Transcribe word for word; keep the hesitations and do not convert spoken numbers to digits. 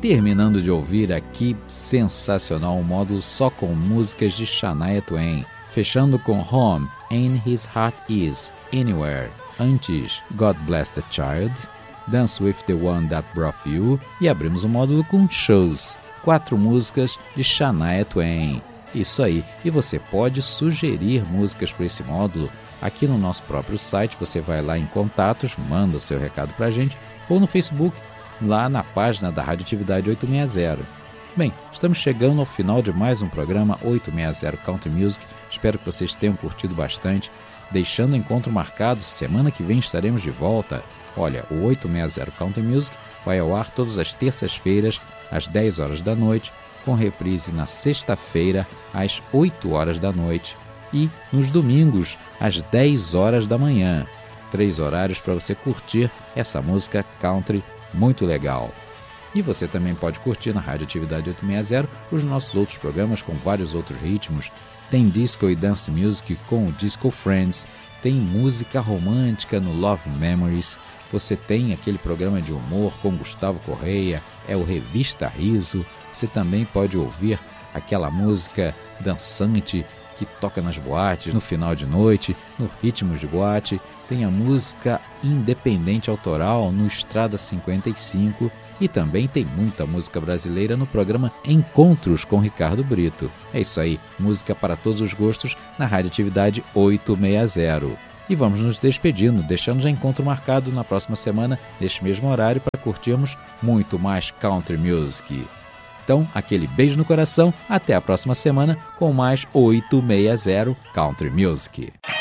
Terminando de ouvir aqui, sensacional, um módulo só com músicas de Shania Twain. Fechando com Home, and His Heart Is Anywhere. Antes, God Bless the Child, Dance with the One That Brought You. E abrimos o módulo com Shows, quatro músicas de Shania Twain. Isso aí, e você pode sugerir músicas para esse módulo aqui no nosso próprio site. Você vai lá em contatos, manda o seu recado para a gente, ou no Facebook, lá na página da Radioatividade oitocentos e sessenta. Bem, estamos chegando ao final de mais um programa oitocentos e sessenta Country Music. Espero que vocês tenham curtido bastante. Deixando o encontro marcado, semana que vem estaremos de volta. Olha, o oitocentos e sessenta Country Music vai ao ar todas as terças-feiras, às dez horas da noite, com reprise na sexta-feira, às oito horas da noite, e nos domingos, às dez horas da manhã. Três horários para você curtir essa música country muito legal. E você também pode curtir na Radioatividade oitocentos e sessenta os nossos outros programas com vários outros ritmos. Tem disco e dance music com o Disco Friends, tem música romântica no Love Memories, você tem aquele programa de humor com Gustavo Correia, é o Revista Riso. Você também pode ouvir aquela música dançante que toca nas boates no final de noite, no Ritmos de Boate. Tem a música independente autoral no Estrada cinquenta e cinco e também tem muita música brasileira no programa Encontros com Ricardo Brito. É isso aí, música para todos os gostos na Radioatividade oitocentos e sessenta. E vamos nos despedindo, deixando já encontro marcado na próxima semana, neste mesmo horário, para curtirmos muito mais country music. Então, aquele beijo no coração, até a próxima semana com mais oitocentos e sessenta Country Music.